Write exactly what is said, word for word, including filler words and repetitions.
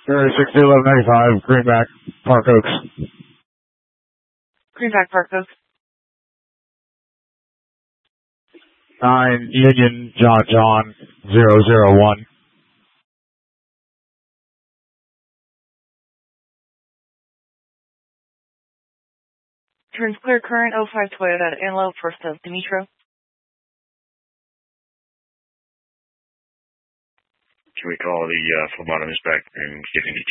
Area sixty eleven ninety-five, Greenback, Park Oaks. Greenback, Park Oaks. nine Union, John John, zero zero one. Turns clear, current oh five Toyota at Antelope, first of Dimitro. Can we call the uh, full bottom inspector and see if he